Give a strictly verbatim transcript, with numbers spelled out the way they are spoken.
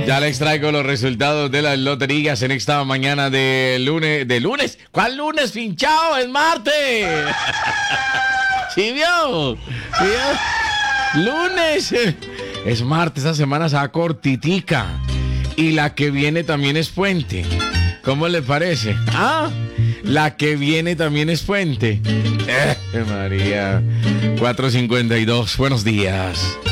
Ya les traigo los resultados de las loterías en esta mañana de lunes. ¿De lunes? ¿Cuál lunes, finchao? ¡Es martes! ¿Sí vio? ¿Sí vio? ¡Lunes! Es martes, esta semana se va cortitica. Y la que viene también es puente. ¿Cómo le parece? Ah, la que viene también es puente. Eh, María. cuatro cincuenta y dos. Buenos días.